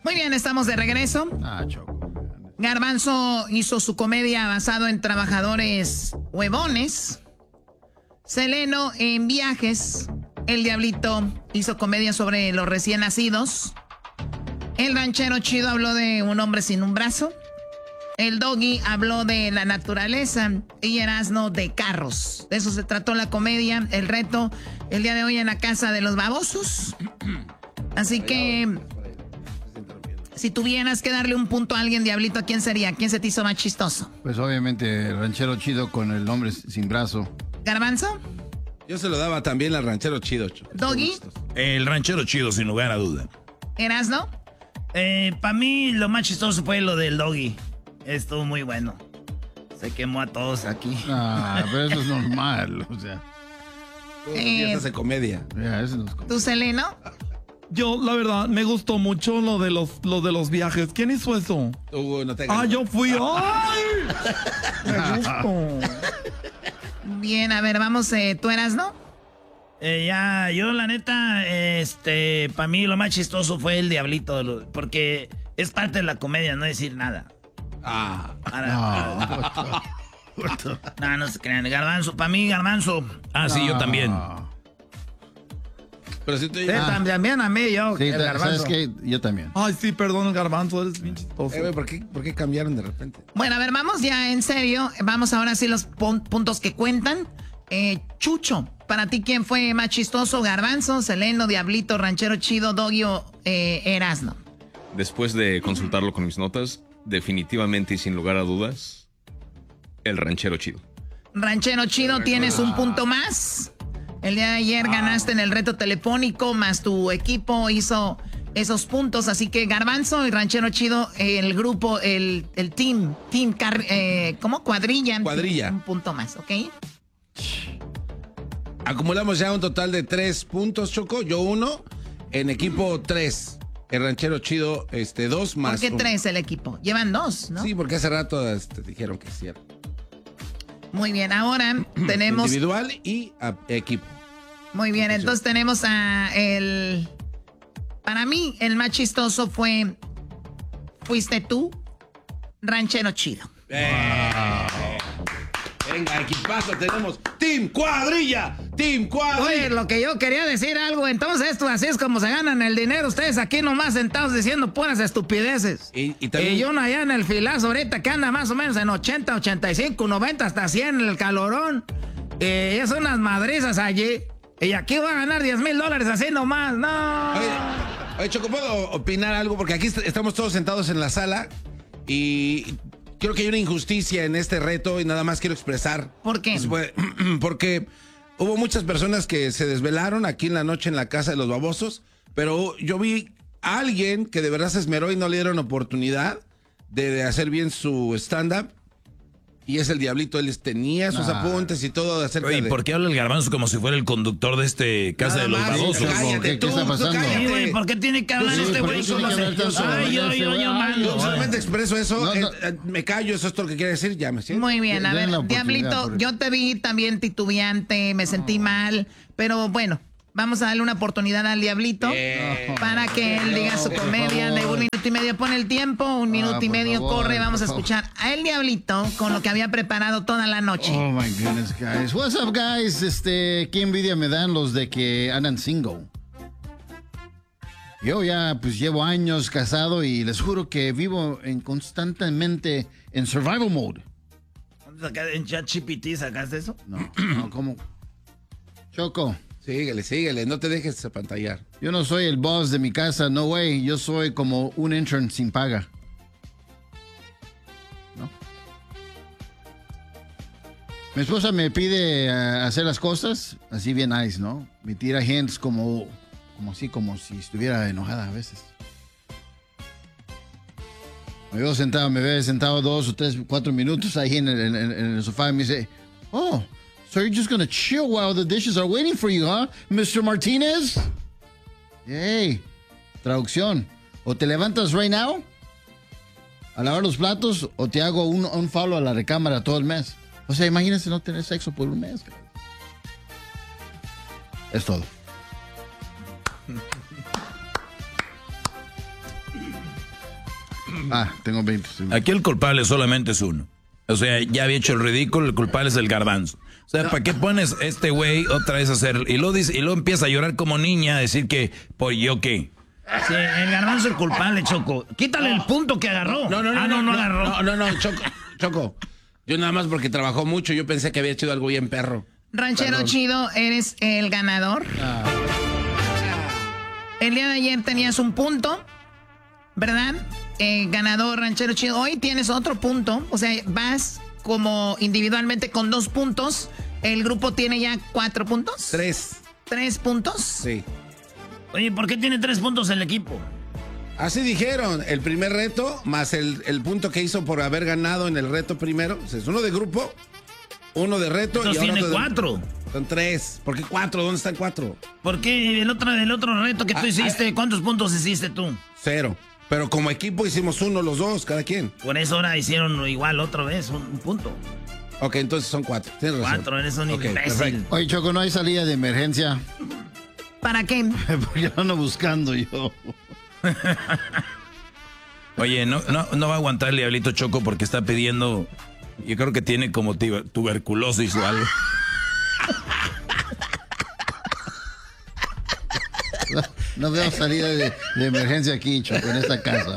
Muy bien, estamos de regreso. Choco. Garbanzo hizo su comedia basado en trabajadores huevones. Seleno en viajes. El Diablito hizo comedia sobre los recién nacidos. El Ranchero Chido habló de un hombre sin un brazo. El Doggy habló de la naturaleza. Y Erasmo de carros. De eso se trató la comedia. El reto el día de hoy en la casa de los babosos. Así que si tuvieras que darle un punto a alguien, Diablito, ¿a quién sería? ¿Quién se te hizo más chistoso? Pues obviamente el Ranchero Chido con el hombre sin brazo. ¿Garbanzo? Yo se lo daba también al Ranchero Chido. ¿Doggy? El Ranchero Chido, sin lugar a duda. ¿Erasmo? Para mí lo más chistoso fue lo del Doggy. Estuvo muy bueno. Se quemó a todos aquí. Pero eso es normal, o sea. Eso hace comedia. Eso no es comedia. ¿Tú, Seleno? Yo, la verdad, me gustó mucho lo de los viajes. ¿Quién hizo eso? No te hagas. Yo fui. ¡Ay! Me gustó. Bien, a ver, vamos, ¿tú Erasmo? Yo la neta, para mí lo más chistoso fue el Diablito, porque es parte de la comedia, no decir nada. No se crean, Garbanzo, para mí Garbanzo. Sí, yo también. Pero si tú También a mí, yo. Sí, ¿sabes qué? Yo también. Ay, sí, perdón, Garbanzo, eres bien chistoso. ¿Por qué cambiaron de repente? Bueno, a ver, vamos ya en serio. Vamos ahora sí los puntos que cuentan. Chucho, para ti, ¿quién fue más chistoso? Garbanzo, Seleno, Diablito, Ranchero Chido, Doggy o Erasmo. Después de consultarlo con mis notas, definitivamente y sin lugar a dudas, el Ranchero Chido. Ranchero Chido, tienes un punto más. El día de ayer ganaste en el reto telefónico, más tu equipo hizo esos puntos. Así que Garbanzo y Ranchero Chido, el grupo, el team, ¿cómo? Cuadrilla. Un punto más, ¿ok? Acumulamos ya un total de 3 puntos, Choco. Yo 1, en equipo 3. El Ranchero Chido, 2 más. ¿Por qué 3 el equipo? Llevan 2, ¿no? Sí, porque hace rato dijeron que sí. Muy bien, ahora tenemos... Individual y equipo. Muy bien, entonces tenemos a el... Para mí, el más chistoso fuiste tú, Ranchero Chido. Venga, equipazo, tenemos Team Cuadrilla. Oye, lo que yo quería decir algo, entonces esto así es como se ganan el dinero. Ustedes aquí nomás sentados diciendo puras estupideces. Y también... Y uno allá en el filazo ahorita que anda más o menos en 80, 85, 90, hasta 100 el calorón. Es unas madrizas allí. Y aquí va a ganar $10,000 así nomás, no. Oye, Choco, ¿puedo opinar algo? Porque aquí estamos todos sentados en la sala y... Creo que hay una injusticia en este reto y nada más quiero expresar. ¿Por qué? Porque hubo muchas personas que se desvelaron aquí en la noche en la casa de los babosos, pero yo vi a alguien que de verdad se esmeró y no le dieron oportunidad de hacer bien su stand-up. Y es el Diablito, él tenía sus apuntes y todo acerca Oye, ¿por qué habla el Garbanzo como si fuera el conductor de Casa Nada de los más, Babosos? cállate, ¿Qué está pasando? Sí, güey, ¿por qué tiene que hablar este güey? ¿por qué tiene que hablar tanto? Ay, yo mando. Yo solamente expreso eso, me callo, eso es todo lo que quiere decir, ya me siento. Muy bien, a ver, Den la oportunidad, Diablito, porque- yo te vi también titubeante, me sentí mal, pero bueno, vamos a darle una oportunidad al Diablito para que él diga su comedia de 1 minuto y medio. Pone el tiempo, 1 minuto y por medio favor, corre. Vamos a por favor. escuchar a el Diablito con lo que había preparado toda la noche. Oh my goodness, guys. What's up, guys? Qué envidia me dan los de que andan single. Yo ya pues llevo años casado y les juro que vivo constantemente en survival mode. ¿En ChatGPT sacaste eso? No, ¿cómo? Choco, Síguele, no te dejes apantallar. yo no soy el boss de mi casa, no way. Yo soy como un intern sin paga. ¿No? Mi esposa me pide hacer las cosas así bien nice, ¿no? Me tira hints como si estuviera enojada a veces. Me ve sentado 2 o 3, 4 minutos ahí en el sofá y me dice, oh, so you're just gonna chill while the dishes are waiting for you, huh, Mr. Martinez? Hey, traducción. O te levantas right now a lavar los platos o te hago un follow a la recámara todo el mes. O sea, imagínense no tener sexo por un mes. Es todo. Tengo 20 segundos. Aquí el culpable solamente es uno. O sea, ya había hecho el ridículo, el culpable es el garbanzo. O sea, ¿para qué pones este güey otra vez a hacer? Y luego empieza a llorar como niña, a decir que, pues yo qué. Sí, el garbanzo es el culpable, Choco. Quítale el punto que agarró. No agarró. No, Choco. Yo nada más porque trabajó mucho, yo pensé que había hecho algo bien perro. Ranchero Perdón. chido, eres el ganador. El día de ayer tenías un punto, ¿verdad? Ganador, ranchero chido. Hoy tienes otro punto. O sea, vas como individualmente con 2 puntos. El grupo tiene ya 4 puntos. 3. 3 puntos. Sí. Oye, ¿por qué tiene 3 puntos el equipo? Así dijeron, el primer reto más el punto que hizo por haber ganado en el reto primero. O sea, es uno de grupo, uno de reto. Entonces y ahora tiene 4. Son 3. ¿Por qué 4? ¿Dónde están 4? ¿Por qué el otro reto que tú hiciste? ¿Cuántos puntos hiciste tú? 0. Pero como equipo hicimos 1 los dos, cada quien. Por eso ahora hicieron igual otra vez, un punto. Ok, entonces son 4. Tienes razón. 4, eres un imbécil. Perfecto. Oye, Choco, no hay salida de emergencia. ¿Para qué? Porque lo ando buscando yo. Oye, no va a aguantar el diablito Choco porque está pidiendo, yo creo que tiene como tuberculosis o algo. No veo salida de emergencia aquí, Choco, en esta casa.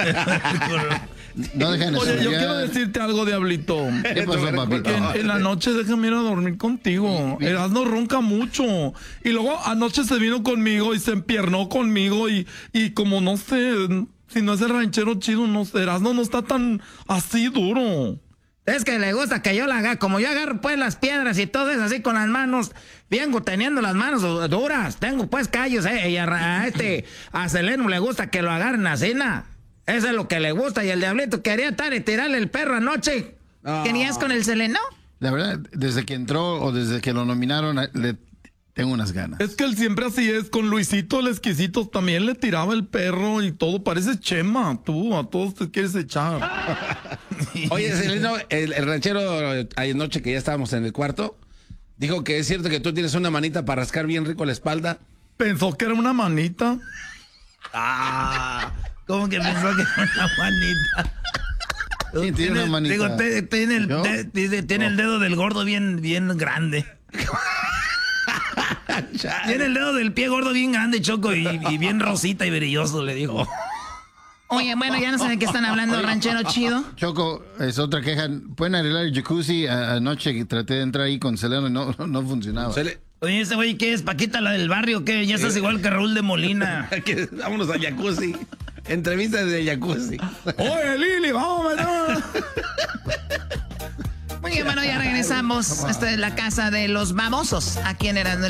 No dejan de Oye, yo estudiar. quiero decirte algo, Diablito. ¿Qué pasó, papito? Que en la noche déjame ir a dormir contigo. Erasmo ronca mucho. Y luego anoche se vino conmigo y se empiernó conmigo y como no sé, si no es el ranchero chido, no sé, Erasmo no está tan así duro. Es que le gusta que yo la haga, como yo agarro pues las piedras y todo eso así con las manos, vengo teniendo las manos duras, tengo pues callos, y a Seleno le gusta que lo agarren así, eso es lo que le gusta, y el diablito quería estar y tirarle el perro anoche. ¿Querías con el Seleno? La verdad, desde que entró o desde que lo nominaron, le tengo unas ganas. Es que él siempre así es, con Luisito el exquisito también le tiraba el perro y todo, parece Chema, tú, a todos te quieres echar. Oye, Seleno, el ranchero anoche que ya estábamos en el cuarto, dijo que es cierto que tú tienes una manita para rascar bien rico la espalda. Pensó que era una manita. ¿Cómo que pensó que era una manita? Sí, tiene una manita. Digo, tiene el dedo del gordo bien grande. Tiene el dedo del pie gordo bien grande, Choco, y bien rosita y brilloso, le dijo. Oye, bueno, ya no sé de qué están hablando, ranchero chido. Choco, es otra queja. ¿Pueden arreglar el jacuzzi? Anoche que traté de entrar ahí con Seleno y no funcionaba. Oye, ¿ese güey qué es? ¿Paquita, la del barrio? ¿Qué? Ya estás igual que Raúl de Molina. Vámonos al jacuzzi. Entrevistas de jacuzzi. Oye, Lili, vamos, ¿verdad? Muy bien, bueno, ya regresamos. Esta es la casa de los babosos. Aquí en Erasmo